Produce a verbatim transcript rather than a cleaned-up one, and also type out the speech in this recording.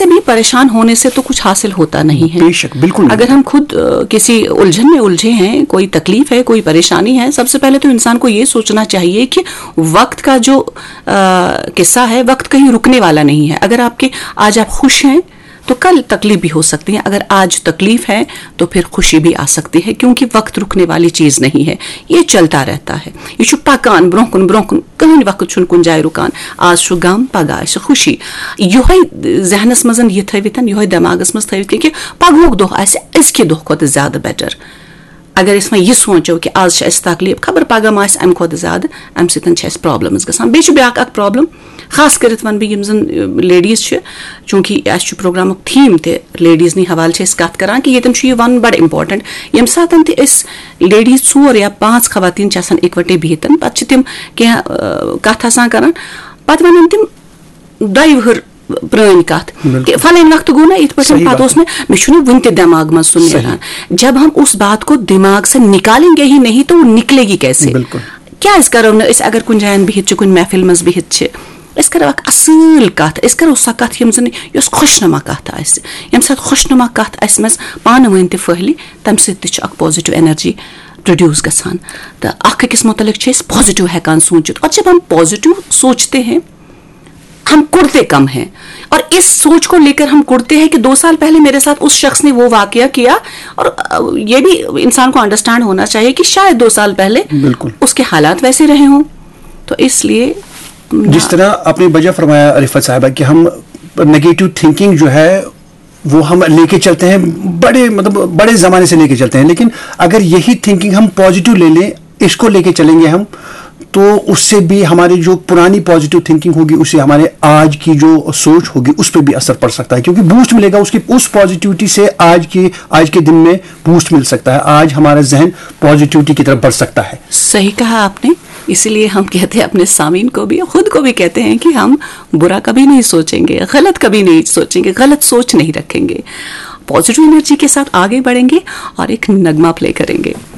वैसे भी परेशान होने से तो कुछ हासिल होता नहीं है। बेशक, बिल्कुल। अगर हम खुद आ, किसी उलझन में उलझे हैं, कोई तकलीफ है, कोई परेशानी है, सबसे पहले तो इंसान को ये सोचना चाहिए कि वक्त का जो किस्सा है, वक्त कहीं रुकने वाला नहीं है। अगर आपके आज आप खुश हैं तो कल तकलीफ भी हो सकती है, अगर आज तकलीफ है तो फिर खुशी भी आ सकती है, क्योंकि वक्त रुकने वाली चीज नहीं है, ये चलता रहता है। ये छु पकान ब्रोकुन ब्रोकुन कहीं वक्त छुन कुन जाय रुकान, आज छु गम पगह आसि खुशी। योहै जहनस मजन ये थवितन, योहै दिमागस मज थवित कि पगहुक दोह आसि अजकि दोह खोत ज्यादा बेटर। अगर इस ये सोचो कि आज छे तकलीफ, खबर पगह आसि अमि खोत ज्यादा, अमि सतन छे प्रॉब्लम्स गसान। बेच ब्याक अक प्रॉब्लम खास कर वन बह यम जन लेडीज चूंकि अस प्रोग्राम थीम ते लेडीज नि हवाल कत करान कि ये यह वन बड़ इम्पोर्टेंट। यम सात लेडीज चोर या पांच खवातीन इकवटे बिहत पे तम कह कत करान, पे वन तम दय वहर प्रान कत कि फलान वक्त गो ना इत पे मे वन दिमाग में सुन नेरान। जब हम उस बात को दिमाग से निकालेंगे ही नहीं तो वो निकलेगी कैसे? क्या करो न अगर कुछ जान बिहत कुछ महफिल मज बिहत अस करो असल कत, अस करो सो कत यम जन यस खुशनुमा कत आसि, यम साथ खुशनुमा कत अस मज पान वन ते फहली, तम सत पॉजिटिव एनर्जी प्रोड्यूस गसान। तो अख अकिस मुतलिक पॉजिटिव हेकान सोचित, और जब हम पॉजिटिव सोचते हैं हम कुड़ते कम हैं। और इस सोच को लेकर हम कुड़ते हैं कि दो साल पहले मेरे साथ उस शख्स ने वो वाकया किया, और ये भी इंसान को अंडरस्टैंड होना चाहिए कि शायद दो साल पहले उसके हालात वैसे रहे हों। तो इसलिए जिस तरह आपने वजह फरमाया रिफत साहिबा कि हम नेगेटिव थिंकिंग जो है वो हम लेके चलते हैं, बड़े मतलब बड़े ज़माने से लेके चलते हैं, लेकिन अगर यही थिंकिंग हम पॉजिटिव ले लें, इसको लेके चलेंगे हम, तो उससे भी हमारी जो पुरानी पॉजिटिव थिंकिंग होगी, उससे हमारे आज की जो सोच होगी उस पर भी असर पड़ सकता है, क्योंकि बूस्ट मिलेगा उसकी, उस पॉजिटिविटी से आज के आज के दिन में बूस्ट मिल सकता है। आज हमारा जहन पॉजिटिविटी की तरफ बढ़ सकता है। सही कहा आपने। इसीलिए हम कहते हैं अपने सामीन को भी, खुद को भी कहते हैं कि हम बुरा कभी नहीं सोचेंगे, गलत कभी नहीं सोचेंगे, गलत सोच नहीं रखेंगे, पॉजिटिव एनर्जी के साथ आगे बढ़ेंगे और एक नगमा प्ले करेंगे।